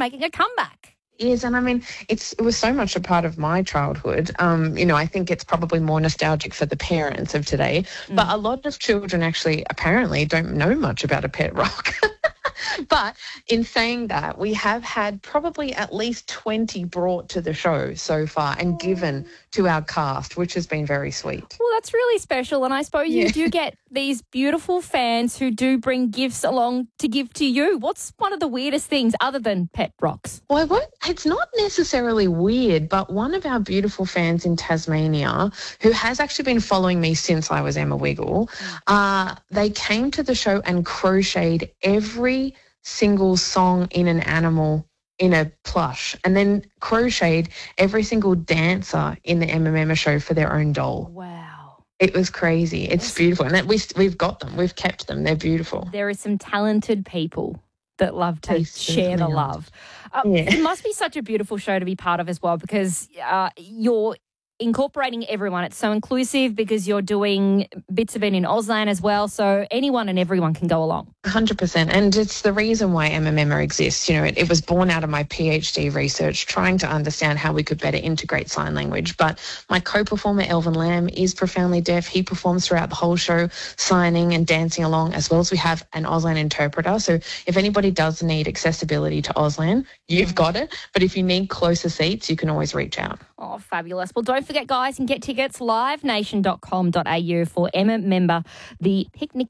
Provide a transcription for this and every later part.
making a comeback. Is, and I mean, it was so much a part of my childhood. I think it's probably more nostalgic for the parents of today, but a lot of children actually apparently don't know much about a pet rock. But in saying that, we have had probably at least 20 brought to the show so far and given to our cast, which has been very sweet. Well, that's really special. And I suppose you do get these beautiful fans who do bring gifts along to give to you. What's one of the weirdest things other than pet rocks? Well, it's not necessarily weird, but one of our beautiful fans in Tasmania, who has actually been following me since I was Emma Wiggle, they came to the show and crocheted every single song in an animal in a plush, and then crocheted every single dancer in the Emma show for their own doll. Wow. It was crazy. It's beautiful. And we've got them. We've kept them. They're beautiful. There are some talented people that love to share the love. It must be such a beautiful show to be part of as well, because you're incorporating everyone. It's so inclusive because you're doing bits of it in Auslan as well, so anyone and everyone can go along. 100%. And it's the reason why MMMA exists. It was born out of my PhD research, trying to understand how we could better integrate sign language. But my co-performer, Elvin Lamb, is profoundly deaf. He performs throughout the whole show, signing and dancing along, as well as we have an Auslan interpreter. So if anybody does need accessibility to Auslan, you've got it. But if you need closer seats, you can always reach out. Oh, fabulous. Well, don't forget, guys, and get tickets, livenation.com.au for MMMA, the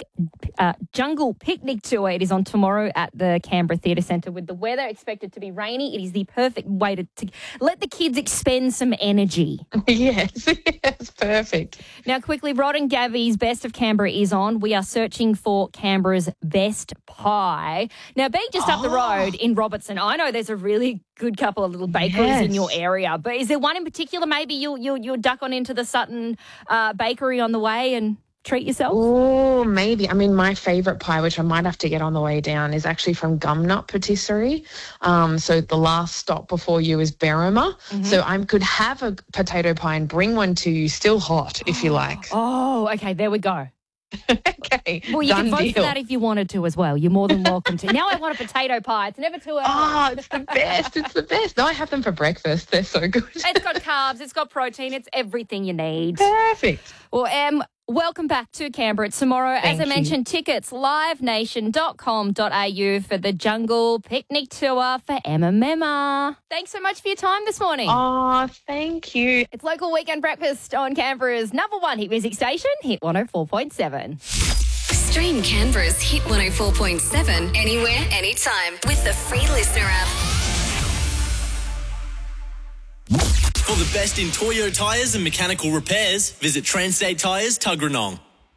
Jungle Picnic Tour. It is on tomorrow at the Canberra Theatre Centre. With the weather expected to be rainy, it is the perfect way to let the kids expend some energy. Yes, perfect. Now, quickly, Rod and Gavy's Best of Canberra is on. We are searching for Canberra's best pie. Now, being just up the road in Robertson, I know there's a really good couple of little bakeries in your area, but is there one in particular maybe you'll duck on into the Sutton bakery on the way and treat yourself? Oh, maybe. I mean, my favourite pie, which I might have to get on the way down, is actually from Gumnut Patisserie. So the last stop before you is Berrima. So I could have a potato pie and bring one to you still hot if you like. Oh, okay, there we go. Okay. Well, you can vote for that if you wanted to as well. You're more than welcome to. Now I want a potato pie. It's never too early. Oh, it's the best. It's the best. No, I have them for breakfast. They're so good. It's got carbs. It's got protein. It's everything you need. Perfect. Well, welcome back to Canberra tomorrow. As I mentioned, tickets, livenation.com.au for the Jungle Picnic Tour for MMMA. Thanks so much for your time this morning. Oh, thank you. It's Local Weekend Breakfast on Canberra's number one hit music station, Hit 104.7. Stream Canberra's Hit 104.7 anywhere, anytime with the free Listener app. For the best in Toyo tyres and mechanical repairs, visit Transstate Tyres, Tuggeranong.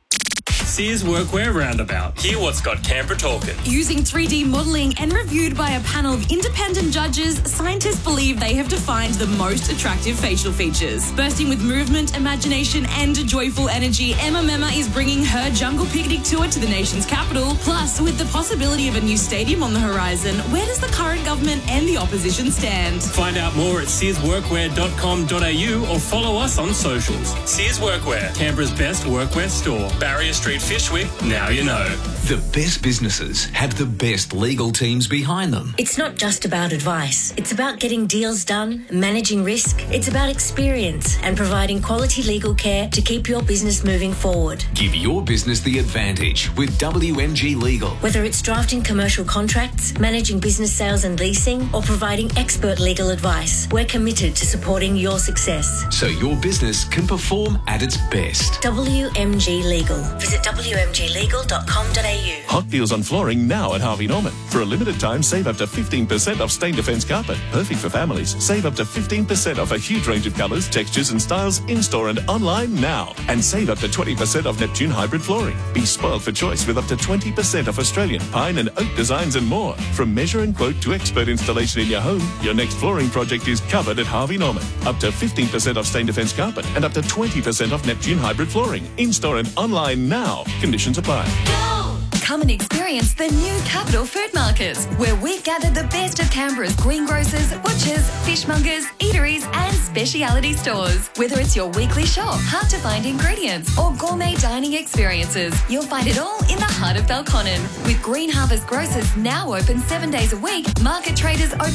Sears Workwear Roundabout. Hear what's got Canberra talking. Using 3D modelling and reviewed by a panel of independent judges, scientists believe they have defined the most attractive facial features. Bursting with movement, imagination and joyful energy, MMMA is bringing her Jungle Picnic Tour to the nation's capital. Plus, with the possibility of a new stadium on the horizon, where does the current government and the opposition stand? Find out more at searsworkwear.com.au or follow us on socials. Sears Workwear, Canberra's best workwear store. Barrier Street, Fishwick, now you know. The best businesses have the best legal teams behind them. It's not just about advice. It's about getting deals done, managing risk. It's about experience and providing quality legal care to keep your business moving forward. Give your business the advantage with WMG Legal. Whether it's drafting commercial contracts, managing business sales and leasing, or providing expert legal advice, we're committed to supporting your success. So your business can perform at its best. WMG Legal. Visit wmglegal.com.au. Hot deals on flooring now at Harvey Norman. For a limited time, save up to 15% off Stain Defence carpet. Perfect for families. Save up to 15% off a huge range of colours, textures and styles in-store and online now. And save up to 20% off Neptune hybrid flooring. Be spoiled for choice with up to 20% off Australian pine and oak designs and more. From measure and quote to expert installation in your home, your next flooring project is covered at Harvey Norman. Up to 15% off Stain Defence carpet and up to 20% off Neptune hybrid flooring. In-store and online now. Conditions apply. Come and experience the new Capital Food Market, where we've gathered the best of Canberra's greengrocers, butchers, fishmongers, eateries and speciality stores. Whether it's your weekly shop, hard-to-find ingredients or gourmet dining experiences, you'll find it all in the heart of Belconnen. With Green Harvest Grocers now open 7 days a week, Market Traders open